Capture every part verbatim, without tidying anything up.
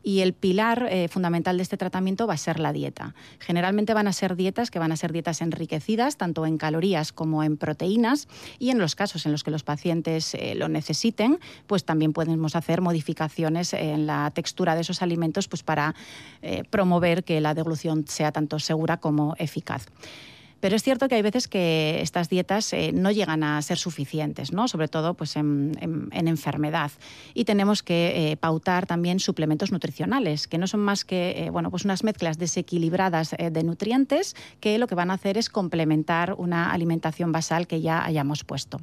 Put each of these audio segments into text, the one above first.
Y el pilar eh, fundamental de este tratamiento va a ser la dieta. Generalmente van a ser dietas que van a ser dietas enriquecidas, tanto en calorías como en proteínas, y en los casos en los que los pacientes eh, lo necesiten, pues también podemos hacer modificaciones en la textura de esos alimentos, pues para eh, promover que la deglución sea tanto segura como eficaz. Pero es cierto que hay veces que estas dietas eh, no llegan a ser suficientes, ¿no? Sobre todo pues, en, en, en enfermedad. Y tenemos que eh, pautar también suplementos nutricionales, que no son más que eh, bueno, pues unas mezclas desequilibradas eh, de nutrientes que lo que van a hacer es complementar una alimentación basal que ya hayamos puesto.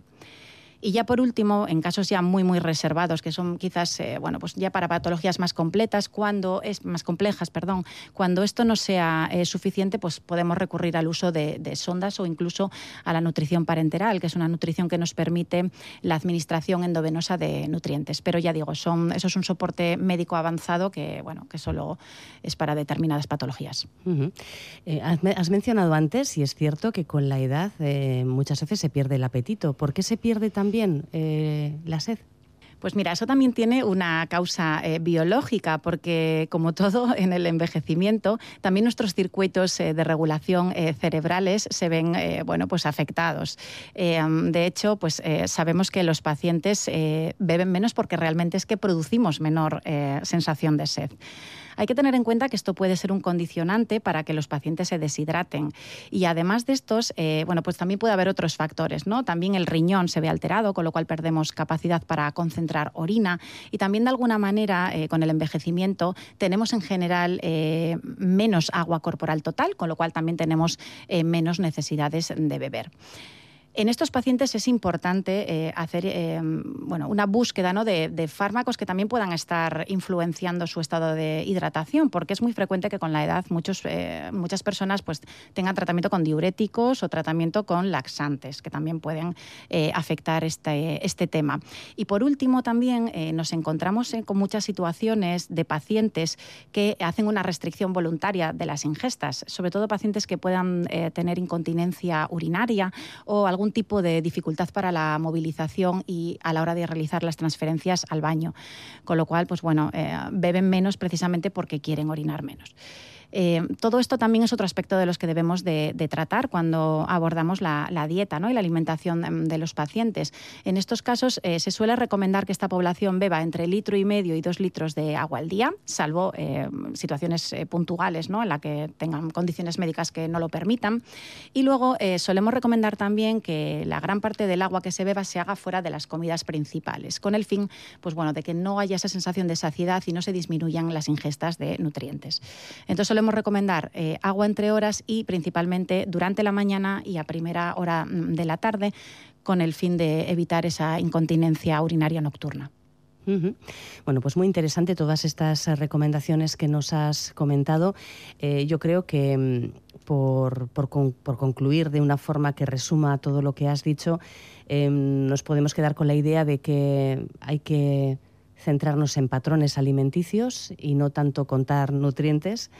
Y ya por último, en casos ya muy muy reservados, que son quizás eh, bueno, pues ya para patologías más completas, cuando es más complejas, perdón, cuando esto no sea eh, suficiente, pues podemos recurrir al uso de, de sondas o incluso a la nutrición parenteral, que es una nutrición que nos permite la administración endovenosa de nutrientes. Pero ya digo, son, eso es un soporte médico avanzado que bueno, que solo es para determinadas patologías. Uh-huh. eh, has, has mencionado antes, y es cierto que con la edad eh, muchas veces se pierde el apetito. ¿Por qué se pierde también También eh, la sed? Pues mira, eso también tiene una causa eh, biológica, porque como todo en el envejecimiento, también nuestros circuitos eh, de regulación eh, cerebrales se ven eh, bueno, pues afectados. Eh, de hecho, pues eh, sabemos que los pacientes eh, beben menos porque realmente es que producimos menor eh, sensación de sed. Hay que tener en cuenta que esto puede ser un condicionante para que los pacientes se deshidraten. Y además de estos, eh, bueno, pues también puede haber otros factores, ¿no? También el riñón se ve alterado, con lo cual perdemos capacidad para concentrar orina. Y también, de alguna manera, eh, con el envejecimiento, tenemos en general eh, menos agua corporal total, con lo cual también tenemos eh, menos necesidades de beber. En estos pacientes es importante eh, hacer eh, bueno, una búsqueda, ¿no? de, de fármacos que también puedan estar influenciando su estado de hidratación, porque es muy frecuente que con la edad muchos, eh, muchas personas pues, tengan tratamiento con diuréticos o tratamiento con laxantes, que también pueden eh, afectar este, este tema. Y por último también eh, nos encontramos eh, con muchas situaciones de pacientes que hacen una restricción voluntaria de las ingestas, sobre todo pacientes que puedan eh, tener incontinencia urinaria o algún algún tipo de dificultad para la movilización y a la hora de realizar las transferencias al baño, con lo cual, pues bueno, eh, beben menos precisamente porque quieren orinar menos. Eh, todo esto también es otro aspecto de los que debemos de, de tratar cuando abordamos la, la dieta, ¿no? y la alimentación de los pacientes. En estos casos eh, se suele recomendar que esta población beba entre litro y medio y dos litros de agua al día, salvo eh, situaciones eh, puntuales, ¿no? en las que tengan condiciones médicas que no lo permitan. Y luego eh, solemos recomendar también que la gran parte del agua que se beba se haga fuera de las comidas principales, con el fin, pues bueno, de que no haya esa sensación de saciedad y no se disminuyan las ingestas de nutrientes. Entonces solemos recomendar eh, agua entre horas y principalmente durante la mañana y a primera hora de la tarde, con el fin de evitar esa incontinencia urinaria nocturna. Uh-huh. Bueno, pues muy interesante todas estas recomendaciones que nos has comentado. Eh, yo creo que por, por, con, por concluir de una forma que resuma todo lo que has dicho, eh, nos podemos quedar con la idea de que hay que centrarnos en patrones alimenticios y no tanto contar nutrientes,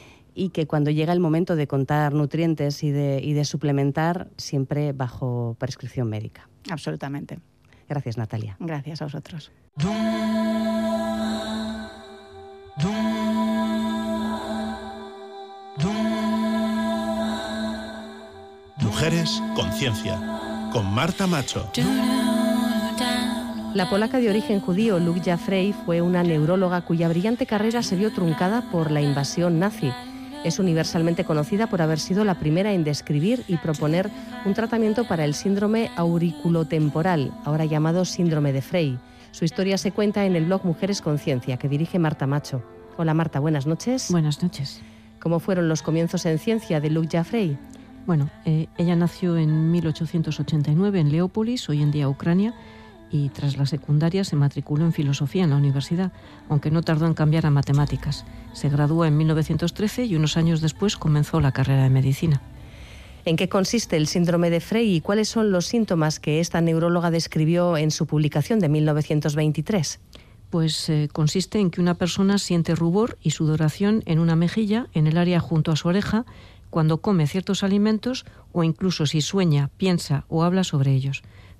y que cuando llega el momento de contar nutrientes y de, y de suplementar, siempre bajo prescripción médica. Absolutamente. Gracias, Natalia. Gracias a vosotros. Mujeres Conciencia, con Marta Macho. La polaca de origen judío Lucja Frey fue una neuróloga cuya brillante carrera se vio truncada por la invasión nazi. Es universalmente conocida por haber sido la primera en describir y proponer un tratamiento para el síndrome auriculotemporal, ahora llamado síndrome de Frey. Su historia se cuenta en el blog Mujeres Conciencia, que dirige Marta Macho. Hola Marta, buenas noches. Buenas noches. ¿Cómo fueron los comienzos en ciencia de Lucja Frey? Bueno, eh, ella nació en mil ochocientos ochenta y nueve en Leópolis, hoy en día Ucrania, y tras la secundaria se matriculó en filosofía en la universidad, aunque no tardó en cambiar a matemáticas. Se graduó en mil novecientos trece y unos años después comenzó la carrera de medicina. ¿En qué consiste el síndrome de Frey y cuáles son los síntomas que esta neuróloga describió en su publicación de mil novecientos veintitrés? Pues eh, consiste en que una persona siente rubor y sudoración en una mejilla, en el área junto a su oreja, cuando come ciertos alimentos o incluso si sueña, piensa o habla sobre ellos.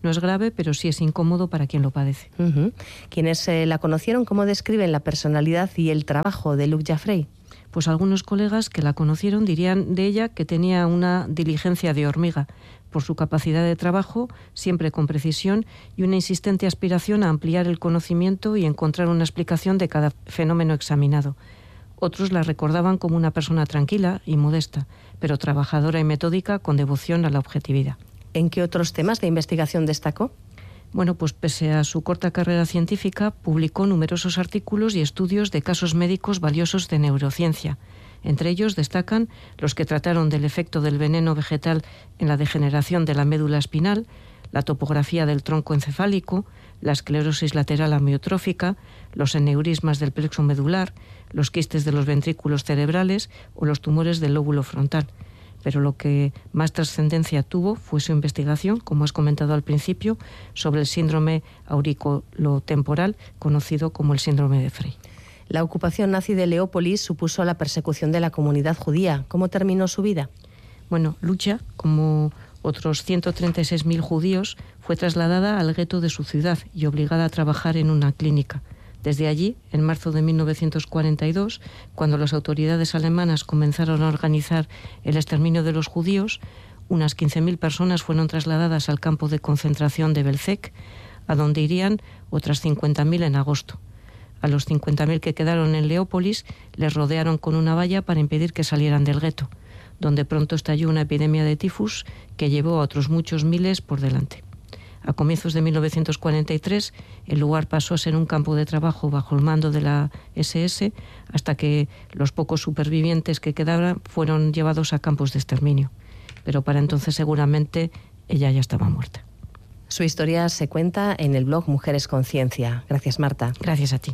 No es grave, pero sí es incómodo para quien lo padece. Uh-huh. Quienes eh, la conocieron, ¿cómo describen la personalidad y el trabajo de Luc Jaffray? Pues algunos colegas que la conocieron dirían de ella que tenía una diligencia de hormiga, por su capacidad de trabajo, siempre con precisión, y una insistente aspiración a ampliar el conocimiento y encontrar una explicación de cada fenómeno examinado. Otros la recordaban como una persona tranquila y modesta, pero trabajadora y metódica con devoción a la objetividad. ¿En qué otros temas de investigación destacó? Bueno, pues pese a su corta carrera científica, publicó numerosos artículos y estudios de casos médicos valiosos de neurociencia. Entre ellos destacan los que trataron del efecto del veneno vegetal en la degeneración de la médula espinal, la topografía del tronco encefálico, la esclerosis lateral amiotrófica, los aneurismas del plexo medular, los quistes de los ventrículos cerebrales o los tumores del lóbulo frontal. Pero lo que más trascendencia tuvo fue su investigación, como has comentado al principio, sobre el síndrome auriculotemporal, conocido como el síndrome de Frey. La ocupación nazi de Leópolis supuso la persecución de la comunidad judía. ¿Cómo terminó su vida? Bueno, Lucha, como otros ciento treinta y seis mil judíos, fue trasladada al gueto de su ciudad y obligada a trabajar en una clínica. Desde allí, en marzo de mil novecientos cuarenta y dos, cuando las autoridades alemanas comenzaron a organizar el exterminio de los judíos, unas quince mil personas fueron trasladadas al campo de concentración de Belzec, a donde irían otras cincuenta mil en agosto. A los cincuenta mil que quedaron en Leópolis les rodearon con una valla para impedir que salieran del gueto, donde pronto estalló una epidemia de tifus que llevó a otros muchos miles por delante. A comienzos de mil novecientos cuarenta y tres, el lugar pasó a ser un campo de trabajo bajo el mando de la ese ese, hasta que los pocos supervivientes que quedaban fueron llevados a campos de exterminio. Pero para entonces seguramente ella ya estaba muerta. Su historia se cuenta en el blog Mujeres con Ciencia. Gracias, Marta. Gracias a ti.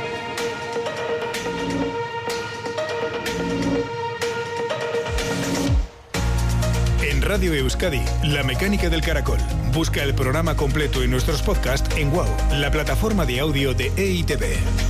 Radio Euskadi, La Mecánica del Caracol. Busca el programa completo y nuestros podcasts en Wow, la plataforma de audio de E I T V.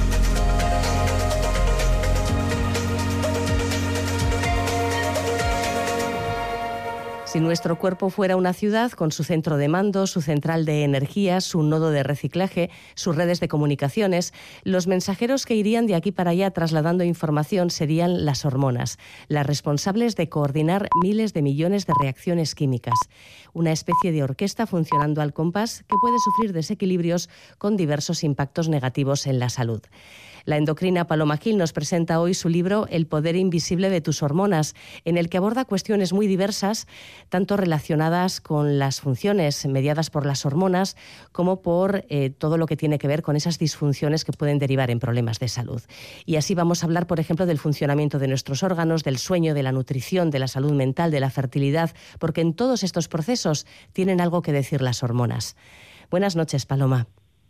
Si nuestro cuerpo fuera una ciudad con su centro de mando, su central de energía, su nodo de reciclaje, sus redes de comunicaciones, los mensajeros que irían de aquí para allá trasladando información serían las hormonas, las responsables de coordinar miles de millones de reacciones químicas. Una especie de orquesta funcionando al compás que puede sufrir desequilibrios con diversos impactos negativos en la salud. La endocrina Paloma Gil nos presenta hoy su libro El poder invisible de tus hormonas, en el que aborda cuestiones muy diversas, tanto relacionadas con las funciones mediadas por las hormonas, como por eh, todo lo que tiene que ver con esas disfunciones que pueden derivar en problemas de salud. Y así vamos a hablar, por ejemplo, del funcionamiento de nuestros órganos, del sueño, de la nutrición, de la salud mental, de la fertilidad, porque en todos estos procesos tienen algo que decir las hormonas. Buenas noches, Paloma.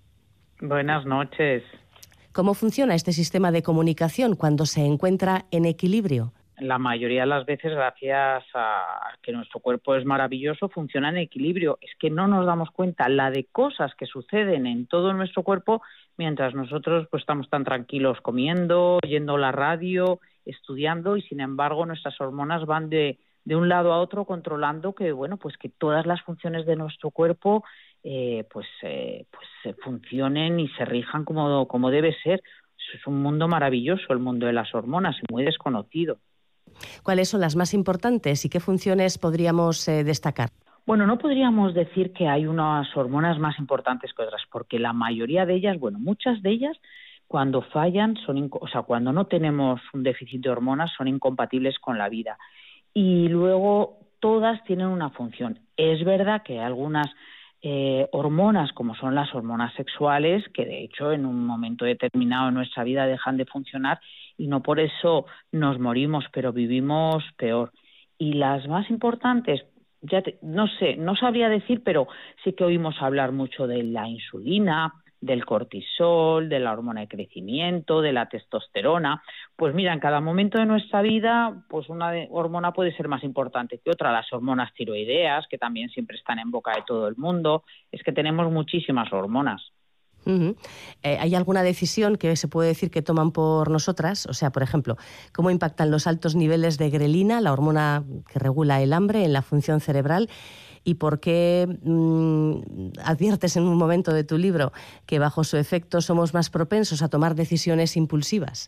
Buenas noches. ¿Cómo funciona este sistema de comunicación cuando se encuentra en equilibrio? La mayoría de las veces, gracias a que nuestro cuerpo es maravilloso, funciona en equilibrio. Es que no nos damos cuenta la de cosas que suceden en todo nuestro cuerpo mientras nosotros pues estamos tan tranquilos comiendo, oyendo la radio, estudiando, y sin embargo nuestras hormonas van de, de un lado a otro controlando que, bueno, pues que todas las funciones de nuestro cuerpo Eh, pues, eh, pues eh, funcionen y se rijan como, como debe ser. Eso es un mundo maravilloso, el mundo de las hormonas, muy desconocido. ¿Cuáles son las más importantes y qué funciones podríamos eh, destacar? Bueno, no podríamos decir que hay unas hormonas más importantes que otras, porque la mayoría de ellas, bueno, muchas de ellas, cuando fallan, son, inco- o sea, cuando no tenemos un déficit de hormonas, son incompatibles con la vida. Y luego todas tienen una función. Es verdad que algunas Eh, hormonas, como son las hormonas sexuales, que de hecho en un momento determinado en nuestra vida dejan de funcionar y no por eso nos morimos, pero vivimos peor. Y las más importantes, ya te, no sé, no sabría decir, pero sí que oímos hablar mucho de la insulina, del cortisol, de la hormona de crecimiento, de la testosterona. Pues mira, en cada momento de nuestra vida, pues una de, hormona puede ser más importante que otra. Las hormonas tiroideas, que también siempre están en boca de todo el mundo. Es que tenemos muchísimas hormonas. Uh-huh. Eh, ¿Hay alguna decisión que se puede decir que toman por nosotras? O sea, por ejemplo, ¿cómo impactan los altos niveles de grelina, la hormona que regula el hambre, en la función cerebral? y por qué mmm, adviertes en un momento de tu libro que bajo su efecto somos más propensos a tomar decisiones impulsivas.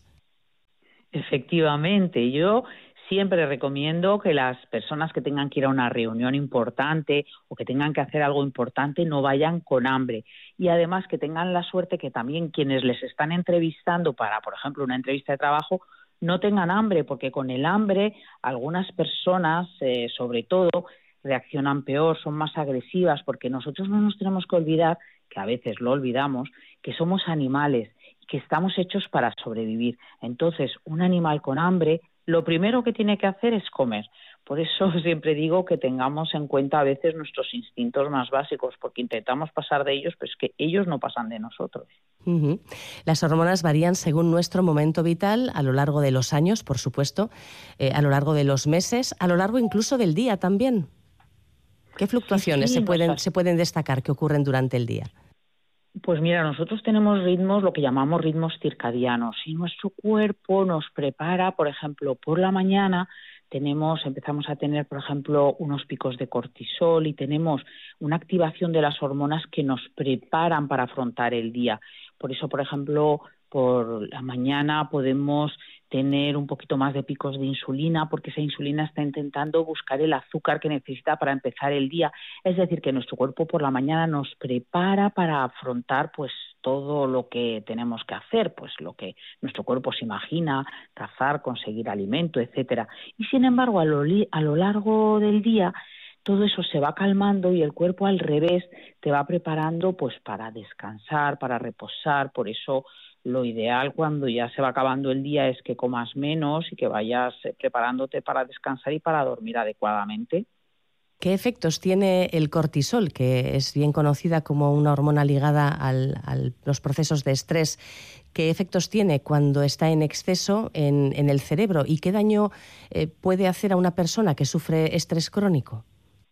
Efectivamente, yo siempre recomiendo que las personas que tengan que ir a una reunión importante o que tengan que hacer algo importante no vayan con hambre. Y además que tengan la suerte que también quienes les están entrevistando para, por ejemplo, una entrevista de trabajo, no tengan hambre, porque con el hambre algunas personas, eh, sobre todo, reaccionan peor, son más agresivas, porque nosotros no nos tenemos que olvidar, que a veces lo olvidamos, que somos animales, que estamos hechos para sobrevivir. Entonces, un animal con hambre, lo primero que tiene que hacer es comer. Por eso siempre digo que tengamos en cuenta a veces nuestros instintos más básicos, porque intentamos pasar de ellos, pero es que ellos no pasan de nosotros. Uh-huh. Las hormonas varían según nuestro momento vital a lo largo de los años, por supuesto, eh, a lo largo de los meses, a lo largo incluso del día también. ¿Qué fluctuaciones sí, sí, se pueden, nos... se pueden destacar que ocurren durante el día? Pues mira, nosotros tenemos ritmos, lo que llamamos ritmos circadianos, y nuestro cuerpo nos prepara, por ejemplo, por la mañana tenemos, empezamos a tener, por ejemplo, unos picos de cortisol y tenemos una activación de las hormonas que nos preparan para afrontar el día. Por eso, por ejemplo, por la mañana podemos tener un poquito más de picos de insulina, porque esa insulina está intentando buscar el azúcar que necesita para empezar el día. Es decir, que nuestro cuerpo por la mañana nos prepara para afrontar pues todo lo que tenemos que hacer, pues lo que nuestro cuerpo se imagina, cazar, conseguir alimento, etcétera. Y sin embargo, a lo, a lo largo del día todo eso se va calmando y el cuerpo al revés te va preparando pues para descansar, para reposar. Por eso lo ideal cuando ya se va acabando el día es que comas menos y que vayas preparándote para descansar y para dormir adecuadamente. ¿Qué efectos tiene el cortisol, que es bien conocida como una hormona ligada al, a los procesos de estrés? ¿Qué efectos tiene cuando está en exceso en, en el cerebro? ¿Y qué daño eh, puede hacer a una persona que sufre estrés crónico?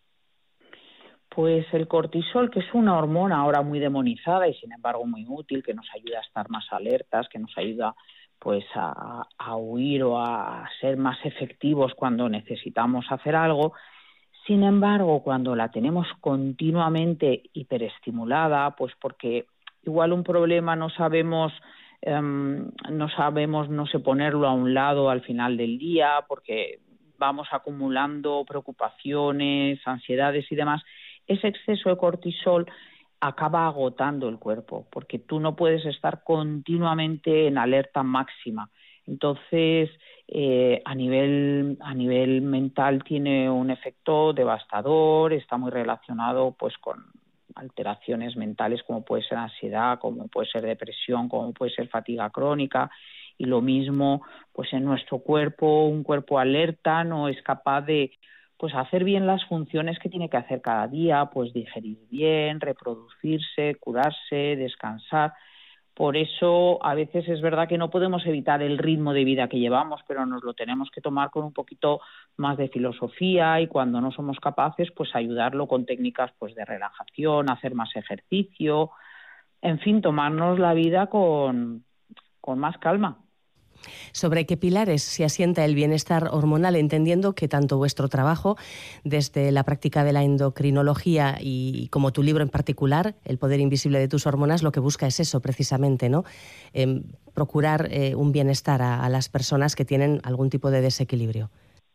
Pues el cortisol, que es una hormona ahora muy demonizada y sin embargo muy útil, que nos ayuda a estar más alertas, que nos ayuda pues a, a huir o a ser más efectivos cuando necesitamos hacer algo. Sin embargo, cuando la tenemos continuamente hiperestimulada, pues porque igual un problema no sabemos, um, no sabemos, no sé, ponerlo a un lado al final del día, porque vamos acumulando preocupaciones, ansiedades y demás, ese exceso de cortisol acaba agotando el cuerpo, porque tú no puedes estar continuamente en alerta máxima. Entonces, eh, a nivel a nivel mental tiene un efecto devastador, está muy relacionado pues con alteraciones mentales como puede ser ansiedad, como puede ser depresión, como puede ser fatiga crónica. Y lo mismo pues en nuestro cuerpo, un cuerpo alerta no es capaz de pues hacer bien las funciones que tiene que hacer cada día, pues digerir bien, reproducirse, curarse, descansar. Por eso a veces es verdad que no podemos evitar el ritmo de vida que llevamos, pero nos lo tenemos que tomar con un poquito más de filosofía y cuando no somos capaces, pues ayudarlo con técnicas pues de relajación, hacer más ejercicio, en fin, tomarnos la vida con, con más calma. ¿Sobre qué pilares se asienta el bienestar hormonal? Entendiendo que tanto vuestro trabajo, desde la práctica de la endocrinología y como tu libro en particular, El poder invisible de tus hormonas, lo que busca es eso precisamente, ¿no? Eh, procurar eh, un bienestar a, a las personas que tienen algún tipo de desequilibrio.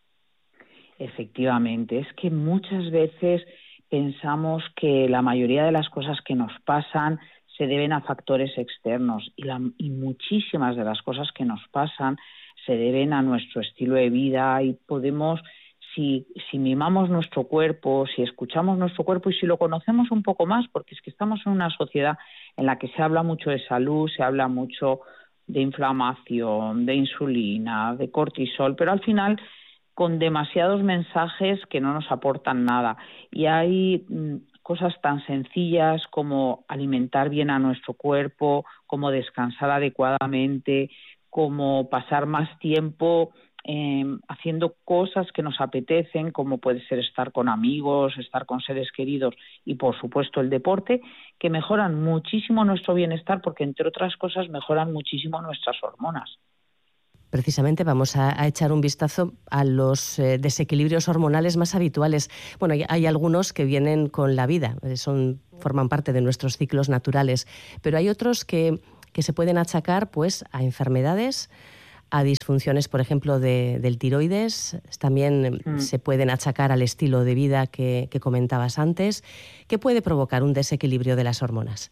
Efectivamente, es que muchas veces pensamos que la mayoría de las cosas que nos pasan se deben a factores externos y, la, y muchísimas de las cosas que nos pasan se deben a nuestro estilo de vida y podemos, si, si mimamos nuestro cuerpo, si escuchamos nuestro cuerpo y si lo conocemos un poco más, porque es que estamos en una sociedad en la que se habla mucho de salud, se habla mucho de inflamación, de insulina, de cortisol, pero al final con demasiados mensajes que no nos aportan nada. Y hay mmm, cosas tan sencillas como alimentar bien a nuestro cuerpo, como descansar adecuadamente, como pasar más tiempo eh, haciendo cosas que nos apetecen, como puede ser estar con amigos, estar con seres queridos y, por supuesto, el deporte, que mejoran muchísimo nuestro bienestar porque, entre otras cosas, mejoran muchísimo nuestras hormonas. precisamente vamos a, a echar un vistazo a los eh, desequilibrios hormonales más habituales. Bueno, hay, hay algunos que vienen con la vida, son, forman parte de nuestros ciclos naturales, pero hay otros que, que se pueden achacar pues, a enfermedades, a disfunciones, por ejemplo, de, del tiroides. También mm. se pueden achacar al estilo de vida que, que comentabas antes. ¿Qué puede provocar un desequilibrio de las hormonas?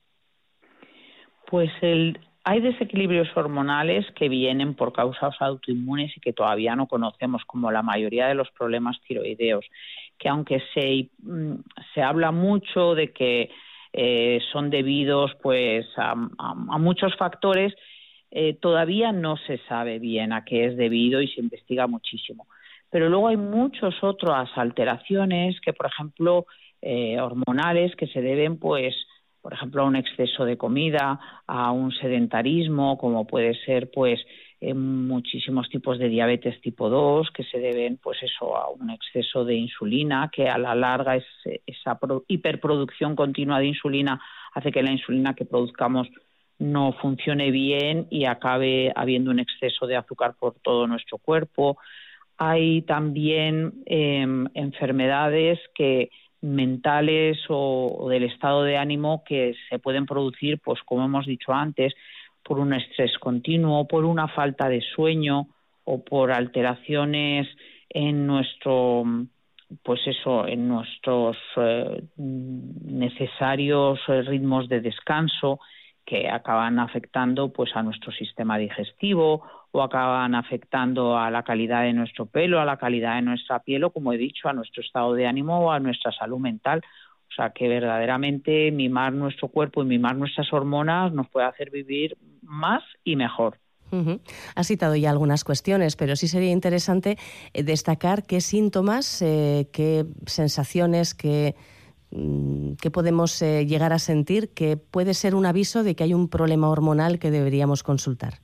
Pues el, hay desequilibrios hormonales que vienen por causas autoinmunes y que todavía no conocemos, como la mayoría de los problemas tiroideos, que aunque se, se habla mucho de que eh, son debidos pues a, a, a muchos factores, eh, todavía no se sabe bien a qué es debido y se investiga muchísimo. Pero luego hay muchas otras alteraciones que, por ejemplo, eh, hormonales, que se deben pues por ejemplo, a un exceso de comida, a un sedentarismo, como puede ser, pues, eh, muchísimos tipos de diabetes tipo dos, que se deben, pues, eso, a un exceso de insulina, que a la larga es, esa pro- hiperproducción continua de insulina hace que la insulina que produzcamos no funcione bien y acabe habiendo un exceso de azúcar por todo nuestro cuerpo. Hay también eh, enfermedades que mentales o, o del estado de ánimo que se pueden producir, pues como hemos dicho antes, por un estrés continuo, por una falta de sueño o por alteraciones en nuestro, pues eso, en nuestros eh, necesarios ritmos de descanso, que acaban afectando pues a nuestro sistema digestivo o acaban afectando a la calidad de nuestro pelo, a la calidad de nuestra piel o, como he dicho, a nuestro estado de ánimo o a nuestra salud mental. O sea, que verdaderamente mimar nuestro cuerpo y mimar nuestras hormonas nos puede hacer vivir más y mejor. Uh-huh. Has citado ya algunas cuestiones, pero sí sería interesante destacar qué síntomas, eh, qué sensaciones, qué... que podemos eh, llegar a sentir que puede ser un aviso de que hay un problema hormonal que deberíamos consultar.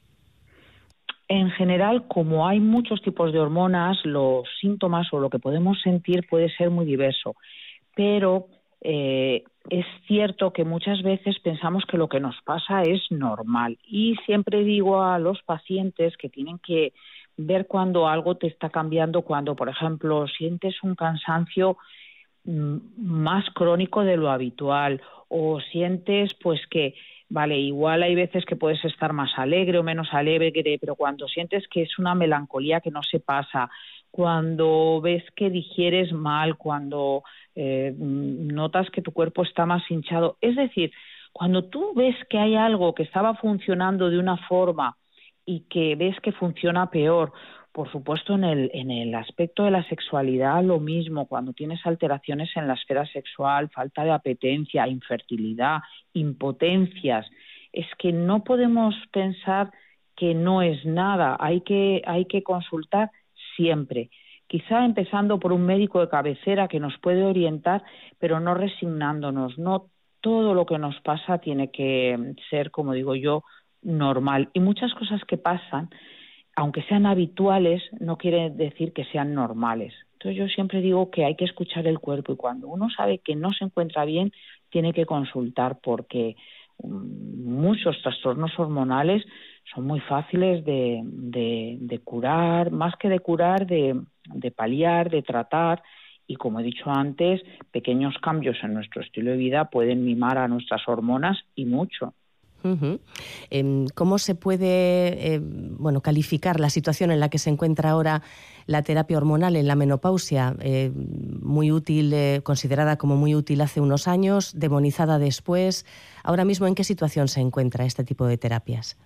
En general, como hay muchos tipos de hormonas, los síntomas o lo que podemos sentir puede ser muy diverso, pero eh, es cierto que muchas veces pensamos que lo que nos pasa es normal y siempre digo a los pacientes que tienen que ver cuando algo te está cambiando, cuando, por ejemplo, sientes un cansancio más crónico de lo habitual o sientes pues que, vale, igual hay veces que puedes estar más alegre o menos alegre, pero cuando sientes que es una melancolía que no se pasa, cuando ves que digieres mal, cuando eh, notas que tu cuerpo está más hinchado, es decir, cuando tú ves que hay algo que estaba funcionando de una forma y que ves que funciona peor. Por supuesto, en el, en el aspecto de la sexualidad, lo mismo, cuando tienes alteraciones en la esfera sexual, falta de apetencia, infertilidad, impotencias, es que no podemos pensar que no es nada, hay que, hay que consultar siempre. Quizá empezando por un médico de cabecera que nos puede orientar, pero no resignándonos. No todo lo que nos pasa tiene que ser, como digo yo, normal. Y muchas cosas que pasan, aunque sean habituales, no quiere decir que sean normales. Entonces yo siempre digo que hay que escuchar el cuerpo y cuando uno sabe que no se encuentra bien, tiene que consultar porque um, muchos trastornos hormonales son muy fáciles de, de, de curar, más que de curar, de, de paliar, de tratar y, como he dicho antes, pequeños cambios en nuestro estilo de vida pueden mimar a nuestras hormonas y mucho. Uh-huh. ¿Cómo se puede eh, bueno, calificar la situación en la que se encuentra ahora la terapia hormonal en la menopausia? Eh, muy útil, eh, considerada como muy útil hace unos años, demonizada después. Ahora mismo, ¿en qué situación se encuentra este tipo de terapias?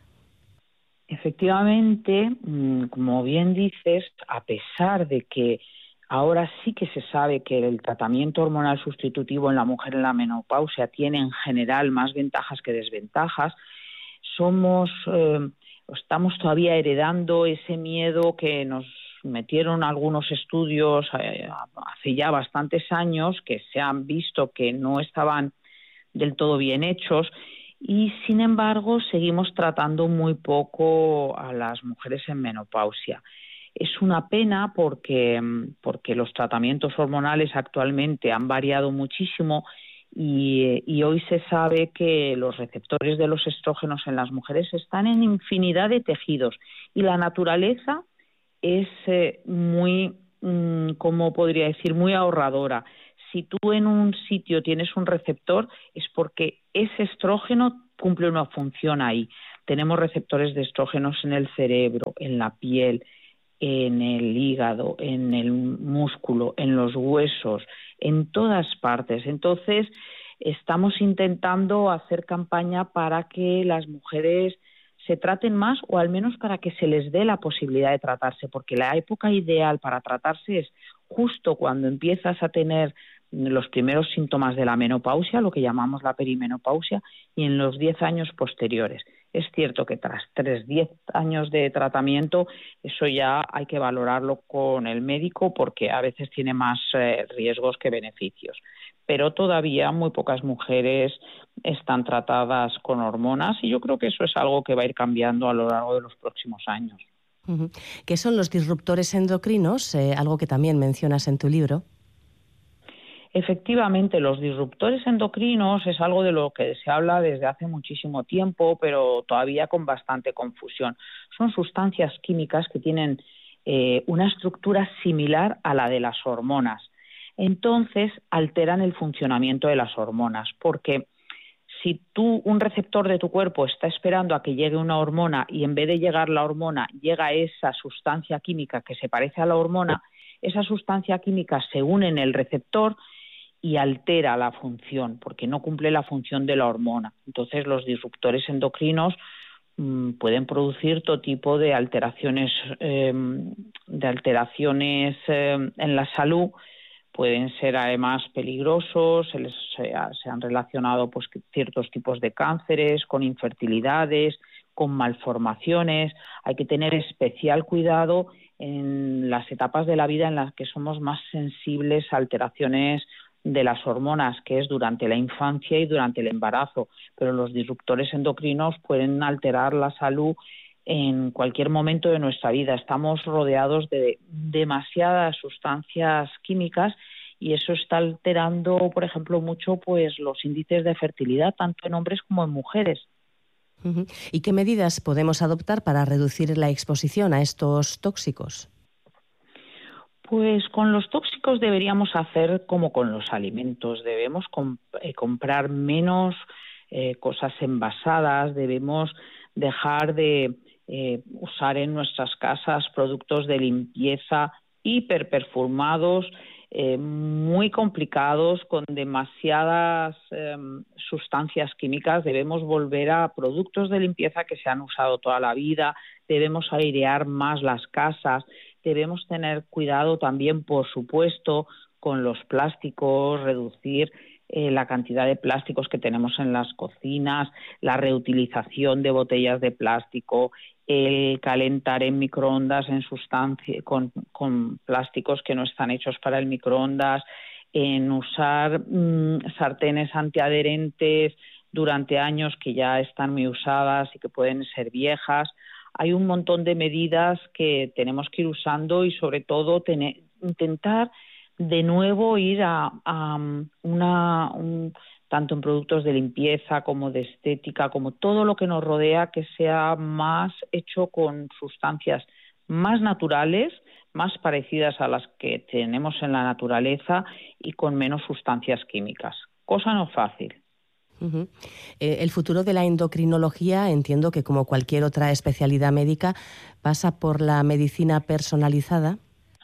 Efectivamente, como bien dices, a pesar de que ahora sí que se sabe que el tratamiento hormonal sustitutivo en la mujer en la menopausia tiene en general más ventajas que desventajas, somos, eh, estamos todavía heredando ese miedo que nos metieron algunos estudios eh, hace ya bastantes años, que se han visto que no estaban del todo bien hechos, y sin embargo seguimos tratando muy poco a las mujeres en menopausia. Es una pena porque, porque los tratamientos hormonales actualmente han variado muchísimo Y, y hoy se sabe que los receptores de los estrógenos en las mujeres están en infinidad de tejidos y la naturaleza es eh, muy, mmm, ¿cómo podría decir?, muy ahorradora. Si tú en un sitio tienes un receptor es porque ese estrógeno cumple una función ahí. Tenemos receptores de estrógenos en el cerebro, en la piel, en el hígado, en el músculo, en los huesos, en todas partes. Entonces, estamos intentando hacer campaña para que las mujeres se traten más o al menos para que se les dé la posibilidad de tratarse, porque la época ideal para tratarse es justo cuando empiezas a tener los primeros síntomas de la menopausia, lo que llamamos la perimenopausia, y en los diez años posteriores. Es cierto que tras tres, diez años de tratamiento, eso ya hay que valorarlo con el médico porque a veces tiene más eh, riesgos que beneficios. Pero todavía muy pocas mujeres están tratadas con hormonas y yo creo que eso es algo que va a ir cambiando a lo largo de los próximos años. Uh-huh. ¿Qué son los disruptores endocrinos? Eh, algo que también mencionas en tu libro. Efectivamente, los disruptores endocrinos es algo de lo que se habla desde hace muchísimo tiempo, pero todavía con bastante confusión. Son sustancias químicas que tienen eh, una estructura similar a la de las hormonas. Entonces, alteran el funcionamiento de las hormonas, porque si tú, un receptor de tu cuerpo, está esperando a que llegue una hormona y en vez de llegar la hormona, llega esa sustancia química que se parece a la hormona, esa sustancia química se une en el receptor y altera la función, porque no cumple la función de la hormona. Entonces, los disruptores endocrinos mmm, pueden producir todo tipo de alteraciones, eh, de alteraciones eh, en la salud. Pueden ser además peligrosos, se, les, se, se han relacionado pues, ciertos tipos de cánceres, con infertilidades, con malformaciones. Hay que tener especial cuidado en las etapas de la vida en las que somos más sensibles a alteraciones de las hormonas, que es durante la infancia y durante el embarazo, pero los disruptores endocrinos pueden alterar la salud en cualquier momento de nuestra vida. Estamos rodeados de demasiadas sustancias químicas y eso está alterando, por ejemplo, mucho pues los índices de fertilidad, tanto en hombres como en mujeres. Uh-huh. ¿Y qué medidas podemos adoptar para reducir la exposición a estos tóxicos? Pues con los tóxicos deberíamos hacer como con los alimentos. Debemos comp- eh, comprar menos eh, cosas envasadas, debemos dejar de eh, usar en nuestras casas productos de limpieza hiperperfumados, eh, muy complicados, con demasiadas eh, sustancias químicas. Debemos volver a productos de limpieza que se han usado toda la vida, debemos airear más las casas. Debemos tener cuidado también, por supuesto, con los plásticos, reducir eh, la cantidad de plásticos que tenemos en las cocinas, la reutilización de botellas de plástico, el calentar en microondas en sustancia, con, con plásticos que no están hechos para el microondas, en usar mmm, sartenes antiadherentes durante años que ya están muy usadas y que pueden ser viejas. Hay un montón de medidas que tenemos que ir usando y sobre todo tener, intentar de nuevo ir a, a una, un, tanto en productos de limpieza como de estética, como todo lo que nos rodea, que sea más hecho con sustancias más naturales, más parecidas a las que tenemos en la naturaleza y con menos sustancias químicas. Cosa no fácil. Uh-huh. Eh, el futuro de la endocrinología, entiendo que como cualquier otra especialidad médica, pasa por la medicina personalizada.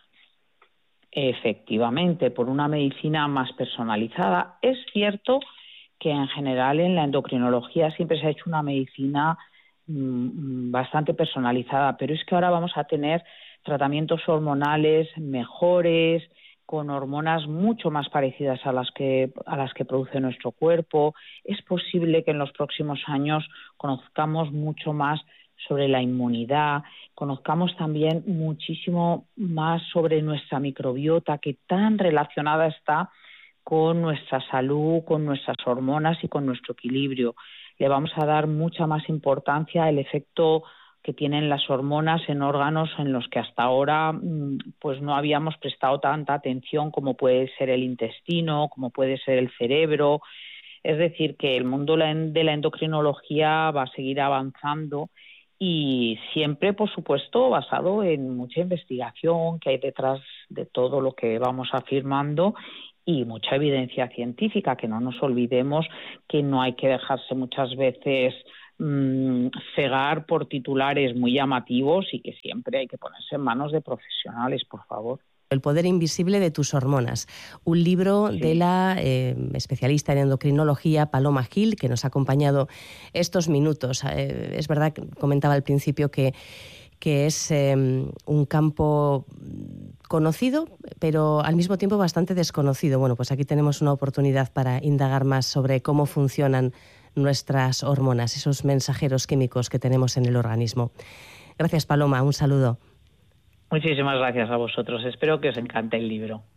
Efectivamente, por una medicina más personalizada. Es cierto que en general en la endocrinología siempre se ha hecho una medicina mmm, bastante personalizada, pero es que ahora vamos a tener tratamientos hormonales mejores, con hormonas mucho más parecidas a las que a las que produce nuestro cuerpo. Es posible que en los próximos años conozcamos mucho más sobre la inmunidad, conozcamos también muchísimo más sobre nuestra microbiota, que tan relacionada está con nuestra salud, con nuestras hormonas y con nuestro equilibrio. Le vamos a dar mucha más importancia al efecto que tienen las hormonas en órganos en los que hasta ahora pues no habíamos prestado tanta atención, como puede ser el intestino, como puede ser el cerebro. Es decir, que el mundo de la endocrinología va a seguir avanzando y siempre, por supuesto, basado en mucha investigación que hay detrás de todo lo que vamos afirmando y mucha evidencia científica, que no nos olvidemos que no hay que dejarse muchas veces mmm, cegar por titulares muy llamativos y que siempre hay que ponerse en manos de profesionales, por favor. El poder invisible de tus hormonas, un libro sí. de la eh, especialista en endocrinología Paloma Gil, que nos ha acompañado estos minutos. Eh, es verdad que comentaba al principio que, que es eh, un campo conocido, pero al mismo tiempo bastante desconocido. Bueno, pues aquí tenemos una oportunidad para indagar más sobre cómo funcionan nuestras hormonas, esos mensajeros químicos que tenemos en el organismo. Gracias, Paloma, un saludo. Muchísimas gracias a vosotros. Espero que os encante el libro.